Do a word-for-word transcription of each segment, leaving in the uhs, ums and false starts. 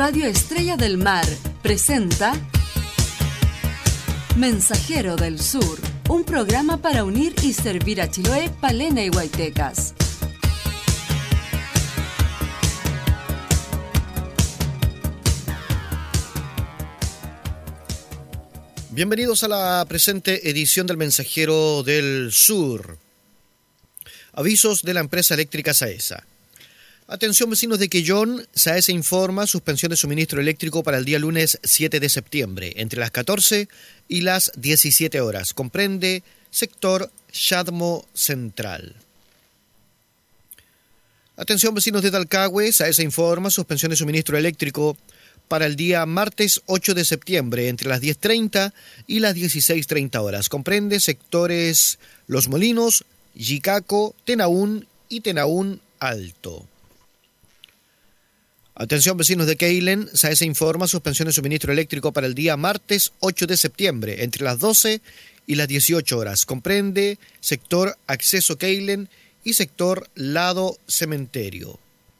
Radio Estrella del Mar presenta Mensajero del Sur, un programa para unir y servir a Chiloé, Palena y Huaytecas. Bienvenidos a la presente edición del Mensajero del Sur. Avisos de la empresa eléctrica Saesa. Atención vecinos de Quellón, Saesa informa suspensión de suministro eléctrico para el día lunes siete de septiembre, entre las catorce y las diecisiete horas. Comprende sector Yadmo Central. Atención vecinos de Talcahué, Saesa informa suspensión de suministro eléctrico para el día martes ocho de septiembre, entre las diez treinta y las dieciséis treinta horas. Comprende sectores Los Molinos, Yicaco, Tenaún y Tenaún Alto. Atención vecinos de Keilen, Saesa informa suspensión de suministro eléctrico para el día martes ocho de septiembre, entre las doce y las dieciocho horas. Comprende sector Acceso Keilen y sector Lado Cementerio.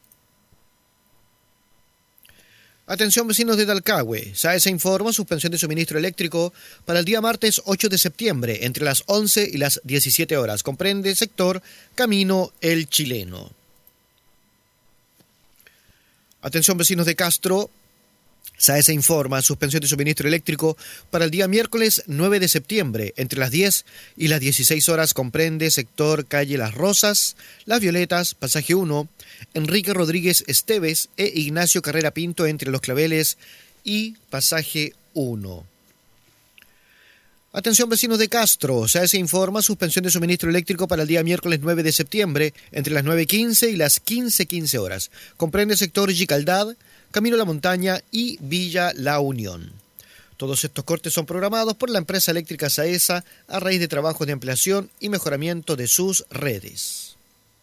Atención vecinos de Talcahué, Saesa informa suspensión de suministro eléctrico para el día martes ocho de septiembre, entre las once y las diecisiete horas. Comprende sector Camino El Chileno. Atención vecinos de Castro, Saesa informa suspensión de suministro eléctrico para el día miércoles nueve de septiembre, entre las diez y las dieciséis horas. Comprende sector Calle Las Rosas, Las Violetas, Pasaje uno, Enrique Rodríguez Esteves e Ignacio Carrera Pinto entre Los Claveles y Pasaje uno. Atención vecinos de Castro, Saesa informa suspensión de suministro eléctrico para el día miércoles nueve de septiembre, entre las nueve quince y las quince quince horas. Comprende sector Yicaldad, Camino La Montaña y Villa La Unión. Todos estos cortes son programados por la empresa eléctrica Saesa a raíz de trabajos de ampliación y mejoramiento de sus redes.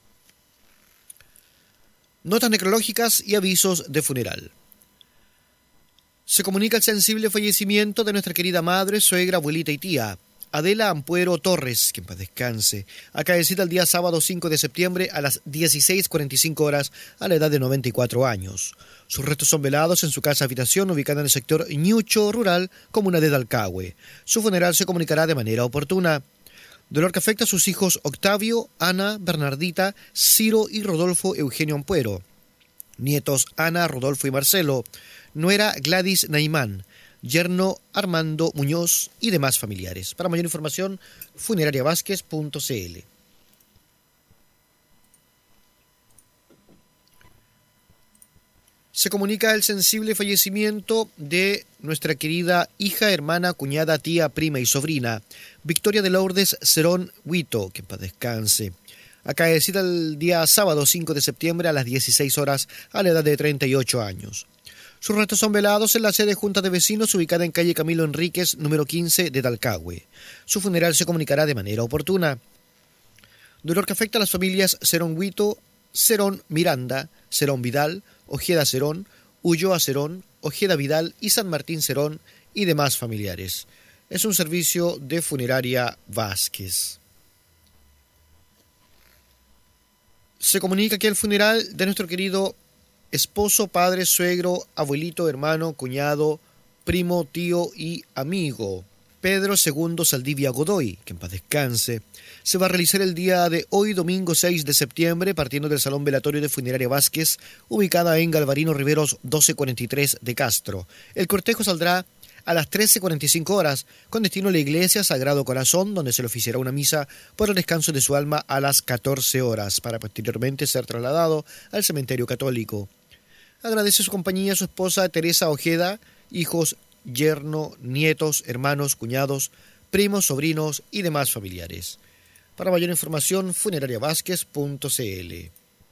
Notas necrológicas y avisos de funeral. Se comunica el sensible fallecimiento de nuestra querida madre, suegra, abuelita y tía, Adela Ampuero Torres, que en paz descanse, acaecida el día sábado cinco de septiembre a las dieciséis cuarenta y cinco horas a la edad de noventa y cuatro años. Sus restos son velados en su casa habitación ubicada en el sector Ñucho Rural, comuna de Talcahué. Su funeral se comunicará de manera oportuna. Dolor que afecta a sus hijos Octavio, Ana, Bernardita, Ciro y Rodolfo Eugenio Ampuero. Nietos Ana, Rodolfo y Marcelo. Nuera Gladys Naimán. Yerno Armando Muñoz y demás familiares. Para mayor información, funeraria vázquez punto c l. Se comunica el sensible fallecimiento de nuestra querida hija, hermana, cuñada, tía, prima y sobrina, Victoria de Lourdes Cerón Huito, que en paz descanse, acaecida el día sábado cinco de septiembre a las dieciséis horas a la edad de treinta y ocho años. Sus restos son velados en la sede Junta de Vecinos ubicada en calle Camilo Enríquez, número quince de Talcahué. Su funeral se comunicará de manera oportuna. Dolor que afecta a las familias Cerón Huito, Cerón Miranda, Cerón Vidal, Ojeda Cerón, Ulloa Cerón, Ojeda Vidal y San Martín Cerón y demás familiares. Es un servicio de funeraria Vázquez. Se comunica que el funeral de nuestro querido esposo, padre, suegro, abuelito, hermano, cuñado, primo, tío y amigo, Pedro segundo Saldivia Godoy, que en paz descanse, se va a realizar el día de hoy, domingo seis de septiembre, partiendo del Salón Velatorio de Funeraria Vázquez, ubicada en Galvarino Riveros doce cuarenta y tres de Castro. El cortejo saldrá a las trece cuarenta y cinco horas, con destino a la iglesia Sagrado Corazón, donde se le oficiará una misa por el descanso de su alma a las catorce horas, para posteriormente ser trasladado al cementerio católico. Agradece su compañía a su esposa Teresa Ojeda, hijos, yerno, nietos, hermanos, cuñados, primos, sobrinos y demás familiares. Para mayor información, funeraria vázquez punto c l.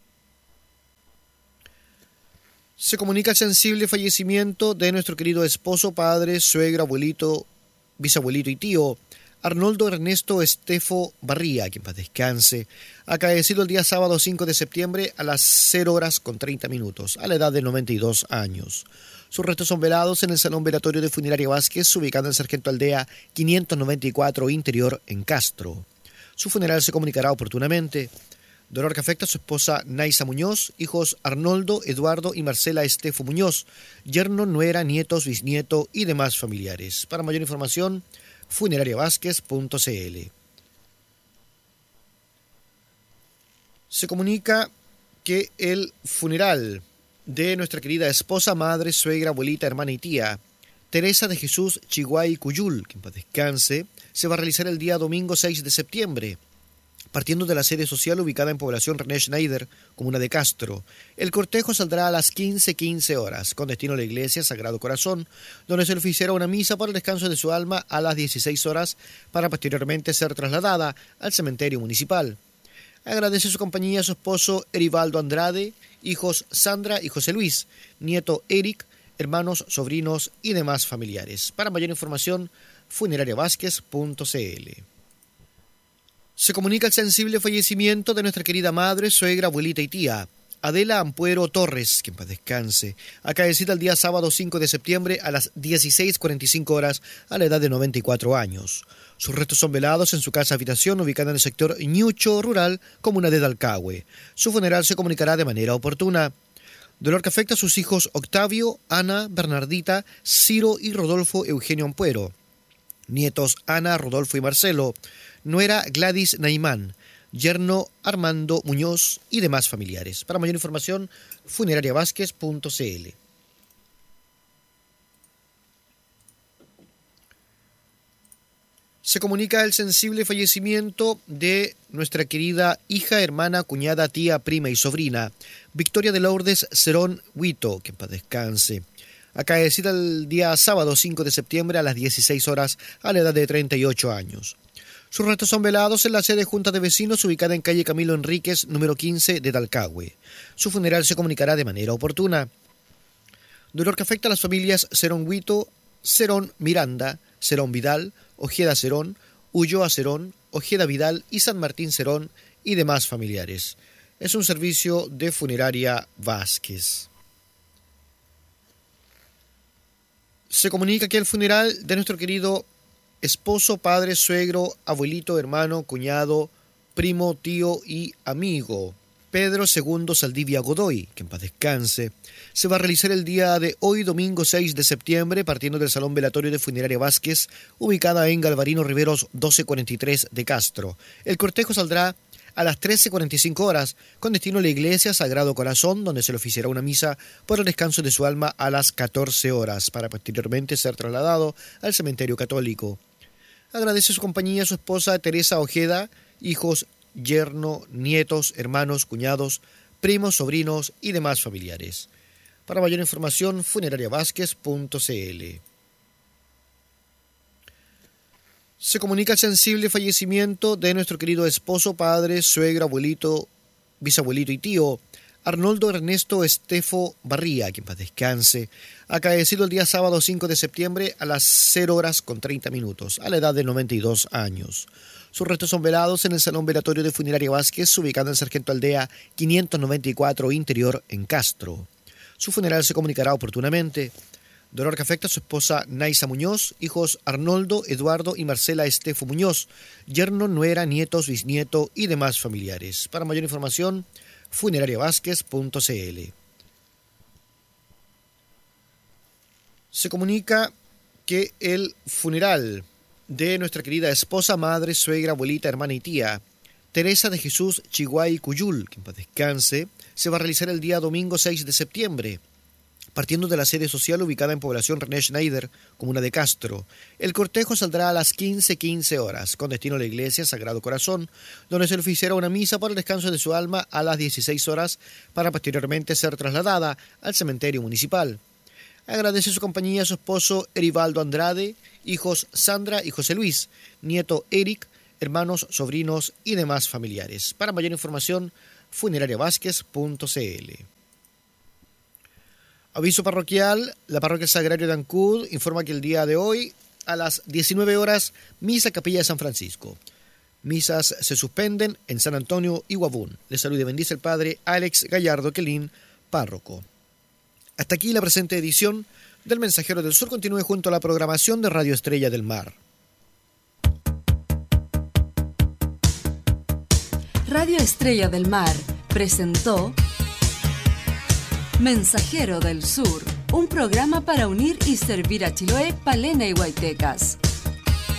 Se comunica el sensible fallecimiento de nuestro querido esposo, padre, suegro, abuelito, bisabuelito y tío, Arnoldo Ernesto Estefo Barría, que en paz descanse, acaecido el día sábado cinco de septiembre a las cero horas con treinta minutos, a la edad de noventa y dos años. Sus restos son velados en el Salón Velatorio de Funeraria Vázquez, ubicado en Sargento Aldea quinientos noventa y cuatro Interior, en Castro. Su funeral se comunicará oportunamente. Dolor que afecta a su esposa Naisa Muñoz, hijos Arnoldo, Eduardo y Marcela Estefo Muñoz, yerno, nuera, nietos, bisnieto y demás familiares. Para mayor información, funeraria vázquez punto c l. Se comunica que el funeral de nuestra querida esposa, madre, suegra, abuelita, hermana y tía, Teresa de Jesús Chiguay Cuyul, que en paz descanse, se va a realizar el día domingo seis de septiembre, partiendo de la sede social ubicada en población René Schneider, comuna de Castro. El cortejo saldrá a las quince quince horas, con destino a la iglesia Sagrado Corazón, donde se le oficiará una misa para el descanso de su alma a las dieciséis horas, para posteriormente ser trasladada al cementerio municipal. Agradece su compañía a su esposo Erivaldo Andrade, hijos Sandra y José Luis, nieto Eric, hermanos, sobrinos y demás familiares. Para mayor información, funeraria vázquez punto c l. Se comunica el sensible fallecimiento de nuestra querida madre, suegra, abuelita y tía, Adela Ampuero Torres, que en paz descanse, acaecida el día sábado cinco de septiembre a las dieciséis cuarenta y cinco horas a la edad de noventa y cuatro años. Sus restos son velados en su casa habitación ubicada en el sector Ñucho Rural, comuna de Dalcahue. Su funeral se comunicará de manera oportuna. Dolor que afecta a sus hijos Octavio, Ana, Bernardita, Ciro y Rodolfo Eugenio Ampuero. Nietos Ana, Rodolfo y Marcelo. Nuera Gladys Naimán. Yerno Armando Muñoz y demás familiares. Para mayor información, funeraria vázquez punto c l. Se comunica el sensible fallecimiento de nuestra querida hija, hermana, cuñada, tía, prima y sobrina, Victoria de Lourdes Cerón Huito, que en paz descanse, acaecida el día sábado cinco de septiembre a las dieciséis horas a la edad de treinta y ocho años. Sus restos son velados en la sede Junta de Vecinos ubicada en calle Camilo Enríquez, número quince de Dalcahue. Su funeral se comunicará de manera oportuna. Dolor que afecta a las familias Cerón Huito, Cerón Miranda, Cerón Vidal, Ojeda Cerón, Ulloa Cerón, Ojeda Vidal y San Martín Cerón y demás familiares. Es un servicio de funeraria Vázquez. Se comunica que el funeral de nuestro querido esposo, padre, suegro, abuelito, hermano, cuñado, primo, tío y amigo, Pedro segundo Saldivia Godoy, que en paz descanse, se va a realizar el día de hoy, domingo seis de septiembre, partiendo del Salón Velatorio de Funeraria Vázquez, ubicada en Galvarino Riveros doce cuarenta y tres de Castro. El cortejo saldrá a las trece cuarenta y cinco horas, con destino a la iglesia Sagrado Corazón, donde se le oficiará una misa por el descanso de su alma a las catorce horas, para posteriormente ser trasladado al cementerio católico. Agradece su compañía a su esposa Teresa Ojeda, hijos, yerno, nietos, hermanos, cuñados, primos, sobrinos y demás familiares. Para mayor información, funeraria vázquez punto c l. Se comunica el sensible fallecimiento de nuestro querido esposo, padre, suegra, abuelito, bisabuelito y tío, Arnoldo Ernesto Estefo Barría, que en paz descanse, acaecido el día sábado cinco de septiembre a las cero horas con treinta minutos, a la edad de noventa y dos años. Sus restos son velados en el Salón Velatorio de Funeraria Vázquez, ubicado en Sargento Aldea quinientos noventa y cuatro Interior, en Castro. Su funeral se comunicará oportunamente. Dolor que afecta a su esposa Naisa Muñoz, hijos Arnoldo, Eduardo y Marcela Estefo Muñoz, yerno, nuera, nietos, bisnieto y demás familiares. Para mayor información, funeraria vázquez punto c l. Se comunica que el funeral de nuestra querida esposa, madre, suegra, abuelita, hermana y tía, Teresa de Jesús Chiguay Cuyul, que en paz descanse, se va a realizar el día domingo seis de septiembre, partiendo de la sede social ubicada en población René Schneider, comuna de Castro. El cortejo saldrá a las quince quince horas, con destino a la iglesia Sagrado Corazón, donde se le oficiará una misa por el descanso de su alma a las dieciséis horas, para posteriormente ser trasladada al cementerio municipal. Agradece su compañía a su esposo Erivaldo Andrade, hijos Sandra y José Luis, nieto Eric, hermanos, sobrinos y demás familiares. Para mayor información, funeraria vázquez punto c l. Aviso parroquial: la parroquia Sagrario de Ancud informa que el día de hoy, a las diecinueve horas, misa Capilla de San Francisco. Misas se suspenden en San Antonio y Guabún. Les saluda y bendice el padre Alex Gallardo Quelín, párroco. Hasta aquí la presente edición del Mensajero del Sur. Continúe junto a la programación de Radio Estrella del Mar. Radio Radio Estrella del Mar presentó Mensajero del Sur, un programa para unir y servir a Chiloé, Palena y Huaytecas.